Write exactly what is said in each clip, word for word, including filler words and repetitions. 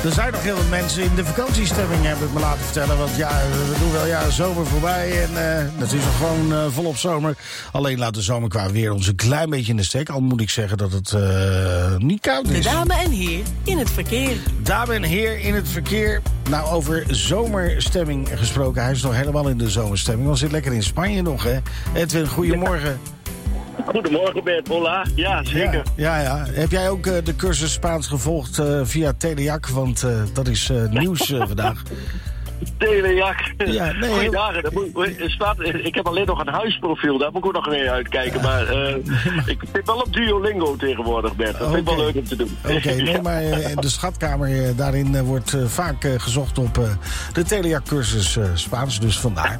Er zijn nog heel veel mensen in de vakantiestemming, heb ik me laten vertellen. Want ja, we doen wel ja, zomer voorbij en uh, het is nog gewoon uh, volop zomer. Alleen laat de zomer qua weer ons een klein beetje in de steek. Al moet ik zeggen dat het uh, niet koud is. De dame en heer in het verkeer. Dame en heer in het verkeer. Nou, over zomerstemming gesproken. Hij is nog helemaal in de zomerstemming. We zitten lekker in Spanje nog, hè? Edwin, goedemorgen. Goedemorgen Bert, hola. Ja, zeker. Ja, ja, ja. Heb jij ook uh, de cursus Spaans gevolgd uh, via Telejak? Want uh, dat is uh, nieuws uh, vandaag. Telejak. Ja, nee, Goeiedagen. Dat moet, staat, ik heb alleen nog een huisprofiel, daar moet ik ook nog mee uitkijken. Maar uh, ik zit wel op Duolingo tegenwoordig, Bert. Dat okay. vind ik wel leuk om te doen. Oké, okay, nee, maar uh, de schatkamer, uh, daarin uh, wordt uh, vaak uh, gezocht op uh, de Telejak-cursus uh, Spaans, dus vandaar.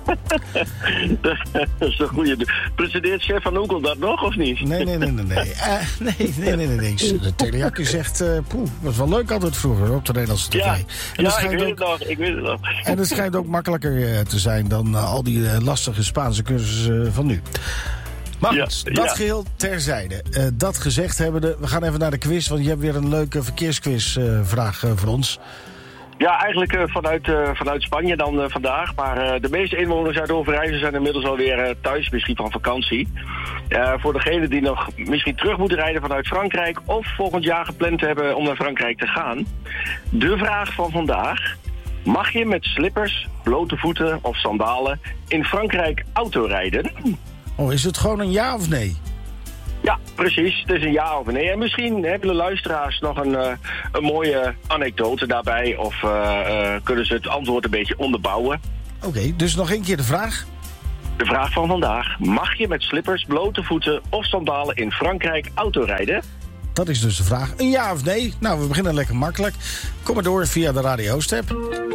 Dat is een goede. Presenteert chef Van Oekel dat nog, of niet? Nee, nee, nee, nee. Nee, uh, nee, nee, nee, nee, nee. De Telejak is echt, uh, poeh, was wel leuk altijd vroeger op de Nederlandse tv. Ja, en ja ik weet ook, het nog, ik weet het nog. En het schijnt ook makkelijker uh, te zijn dan uh, al die uh, lastige Spaanse cursussen uh, van nu. Maar ja, goed, dat ja. geheel terzijde. Uh, dat gezegd hebbende, we gaan even naar de quiz, want je hebt weer een leuke verkeersquizvraag uh, uh, voor ons. Ja, eigenlijk uh, vanuit, uh, vanuit Spanje dan uh, vandaag. Maar uh, de meeste inwoners uit Overijssel zijn inmiddels alweer uh, thuis, misschien van vakantie. Uh, voor degenen die nog misschien terug moeten rijden vanuit Frankrijk of volgend jaar gepland hebben om naar Frankrijk te gaan. De vraag van vandaag: mag je met slippers, blote voeten of sandalen in Frankrijk autorijden? Oh, is het gewoon een ja of nee? Ja, precies. Het is een ja of een nee. En misschien hebben de luisteraars nog een, uh, een mooie anekdote daarbij. Of uh, uh, kunnen ze het antwoord een beetje onderbouwen. Oké, okay, dus nog één keer de vraag. De vraag van vandaag: mag je met slippers, blote voeten of sandalen in Frankrijk autorijden? Dat is dus de vraag. Een ja of nee? Nou, we beginnen lekker makkelijk. Kom maar door via de Radio Step.